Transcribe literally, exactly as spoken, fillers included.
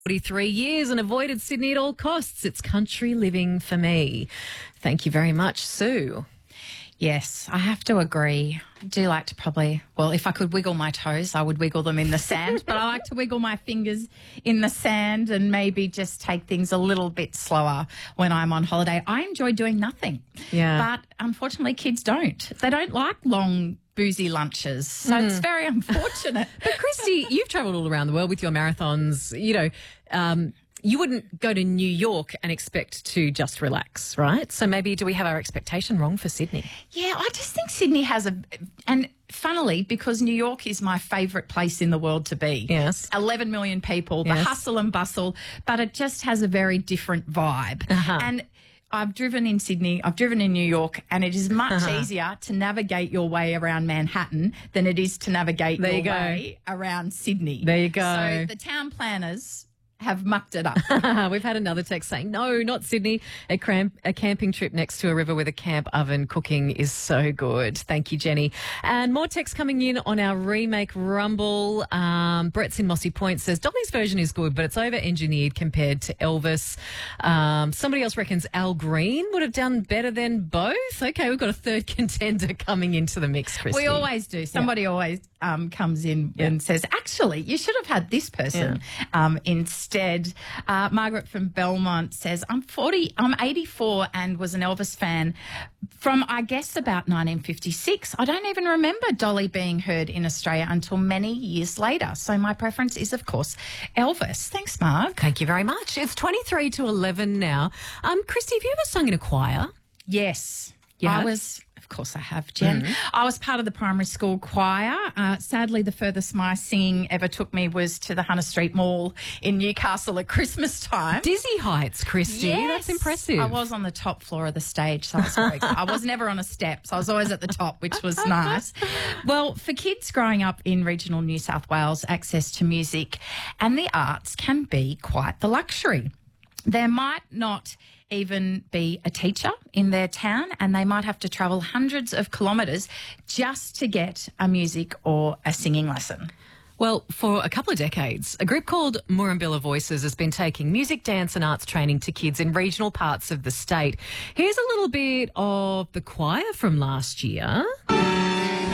forty-three years and avoided Sydney at all costs. It's country living for me. Thank you very much, Sue. Yes, I have to agree. I do like to probably, well, if I could wiggle my toes, I would wiggle them in the sand, but I like to wiggle my fingers in the sand and maybe just take things a little bit slower when I'm on holiday. I enjoy doing nothing. Yeah. But unfortunately, kids don't. They don't like long, boozy lunches. So mm. it's very unfortunate. But Christy, you've travelled all around the world with your marathons. You know, um, you wouldn't go to New York and expect to just relax, right? So maybe do we have our expectation wrong for Sydney? Yeah, I just think Sydney has a, and funnily, because New York is my favourite place in the world to be. Yes. eleven million people, the Yes. hustle and bustle, but it just has a very different vibe. Uh-huh. And I've driven in Sydney, I've driven in New York, and it is much Uh-huh. easier to navigate your way around Manhattan than it is to navigate There your you go. way around Sydney. There you go. So the town planners have mucked it up. We've had another text saying, no, not Sydney. A, cramp, a camping trip next to a river with a camp oven cooking is so good. Thank you, Jenny. And more text coming in on our remake Rumble. Um, Brett's in Mossy Point says, Dolly's version is good, but it's over-engineered compared to Elvis. Um, somebody else reckons Al Green would have done better than both. Okay, we've got a third contender coming into the mix, Christy. We always do. Somebody yeah. always um, comes in yeah. and says, actually, you should have had this person yeah. um, instead. Uh, Margaret from Belmont says, I'm forty, I'm eighty-four and was an Elvis fan from, I guess, about nineteen fifty-six. I don't even remember Dolly being heard in Australia until many years later. So my preference is, of course, Elvis. Thanks, Marg. Thank you very much. It's twenty-three to eleven now. Um, Christy, have you ever sung in a choir? Yes. Yeah. I was... Of course I have, Jen. Mm. I was part of the primary school choir. Uh, sadly, the furthest my singing ever took me was to the Hunter Street Mall in Newcastle at Christmas time. Dizzy heights, Christy. Yes. That's impressive. I was on the top floor of the stage, so I was very good. I was never on a step, so I was always at the top, which was nice. Well, for kids growing up in regional New South Wales, access to music and the arts can be quite the luxury. There might not even be a teacher in their town, and they might have to travel hundreds of kilometres just to get a music or a singing lesson. Well, for a couple of decades, a group called Murrumbilla Voices has been taking music, dance and arts training to kids in regional parts of the state. Here's a little bit of the choir from last year.